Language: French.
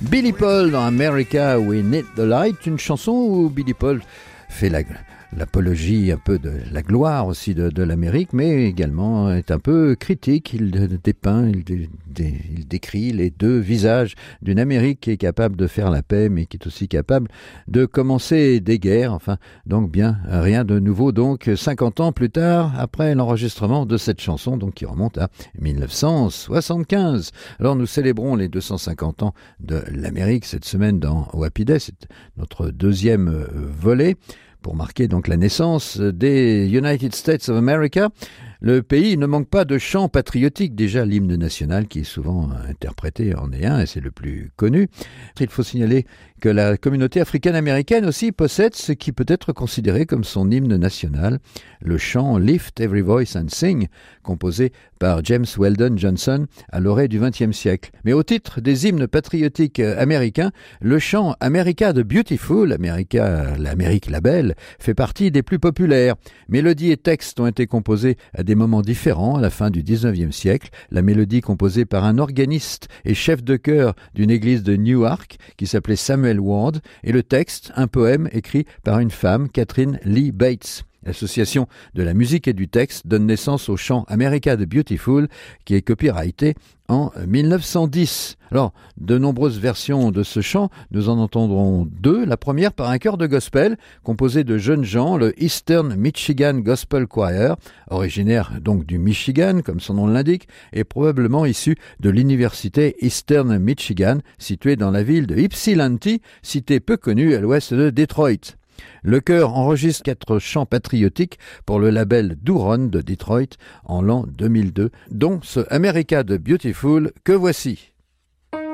Billy Paul dans America We Need the Light, une chanson où Billy Paul fait l'apologie un peu de la gloire aussi de l'Amérique, mais également est un peu critique. Il dépeint, il décrit les deux visages d'une Amérique qui est capable de faire la paix, mais qui est aussi capable de commencer des guerres. Enfin, donc bien, rien de nouveau. Donc 50 ans plus tard, après l'enregistrement de cette chanson, donc qui remonte à 1975. Alors nous célébrons les 250 ans de l'Amérique cette semaine dans Happy Day. C'est notre deuxième volet, pour marquer donc la naissance des United States of America. Le pays ne manque pas de chants patriotiques. Déjà, l'hymne national qui est souvent interprété en est un, et c'est le plus connu. Il faut signaler que la communauté africaine-américaine aussi possède ce qui peut être considéré comme son hymne national, le chant Lift Every Voice and Sing, composé par James Weldon Johnson à l'orée du XXe siècle. Mais au titre des hymnes patriotiques américains, le chant America the Beautiful, l'Amérique la belle, fait partie des plus populaires. Mélodies et textes ont été composés à des moments différents à la fin du XIXe siècle. La mélodie composée par un organiste et chef de chœur d'une église de Newark qui s'appelait Samuel Ward, et le texte, un poème écrit par une femme, Catherine Lee Bates. L'association de la musique et du texte donne naissance au chant America the Beautiful, qui est copyrighté en 1910. Alors, de nombreuses versions de ce chant, nous en entendrons deux. La première par un chœur de gospel, composé de jeunes gens, le Eastern Michigan Gospel Choir, originaire donc du Michigan, comme son nom l'indique, et probablement issu de l'université Eastern Michigan, située dans la ville de Ypsilanti, cité peu connue à l'ouest de Détroit. Le chœur enregistre 4 chants patriotiques pour le label Douron de Detroit en l'an 2002, dont ce America the Beautiful que voici.